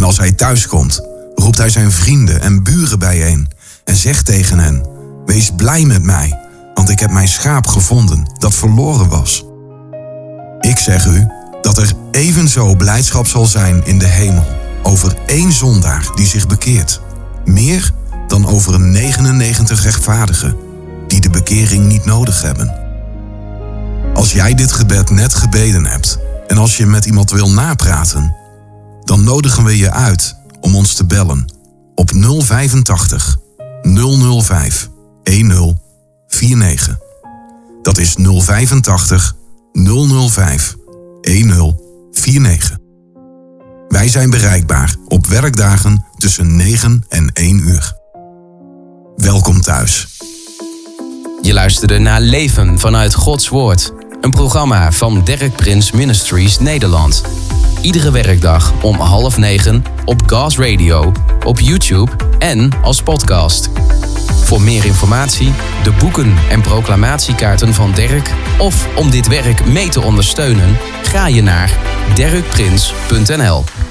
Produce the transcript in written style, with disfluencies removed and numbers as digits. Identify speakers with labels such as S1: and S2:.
S1: als hij thuiskomt, roept hij zijn vrienden en buren bijeen en zegt tegen hen: wees blij met mij, want ik heb mijn schaap gevonden dat verloren was. Ik zeg u dat er evenzo blijdschap zal zijn in de hemel over 1 zondaar die zich bekeert, meer dan over 99 rechtvaardigen die de bekering niet nodig hebben. Als jij dit gebed net gebeden hebt en als je met iemand wil napraten, dan nodigen we je uit om ons te bellen op 085 005 1049. Dat is 085 005 1049. Wij zijn bereikbaar op werkdagen tussen 9 en 1 uur. Welkom thuis.
S2: Je luisterde naar Leven vanuit Gods Woord. Een programma van Derek Prins Ministries Nederland. Iedere werkdag om 8:30 op Gas Radio, op YouTube en als podcast. Voor meer informatie, de boeken en proclamatiekaarten van Derek of om dit werk mee te ondersteunen, ga je naar derekprins.nl.